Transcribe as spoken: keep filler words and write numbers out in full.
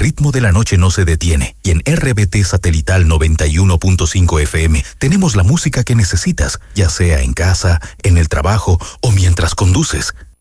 ritmo de la noche no se detiene y en R B T Satelital noventa y uno punto cinco F M tenemos la música que necesitas, ya sea en casa, en el trabajo o mientras conduces.